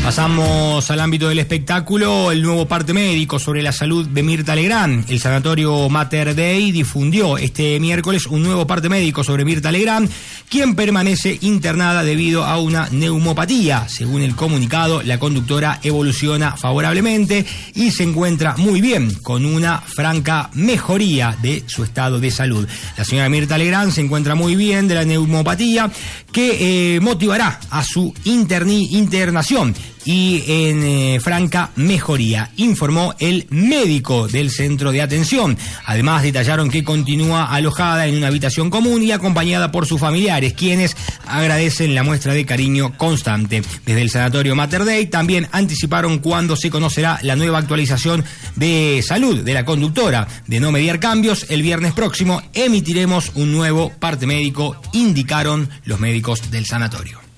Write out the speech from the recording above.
Pasamos al ámbito del espectáculo. El nuevo parte médico sobre la salud de Mirta Legrand. El sanatorio Mater Dei difundió este miércoles un nuevo parte médico sobre Mirta Legrand, quien permanece internada debido a una neumopatía. Según el comunicado, la conductora evoluciona favorablemente y se encuentra muy bien, con una franca mejoría de su estado de salud. La señora Mirta Legrand se encuentra muy bien de la neumopatía, que motivará a su internación y en franca mejoría, informó el médico del centro de atención. Además, detallaron que continúa alojada en una habitación común y acompañada por sus familiares, quienes agradecen la muestra de cariño constante. Desde el sanatorio Mater Dei también anticiparon cuándo se conocerá la nueva actualización de salud de la conductora. De no mediar cambios, el viernes próximo emitiremos un nuevo parte médico, indicaron los médicos del sanatorio.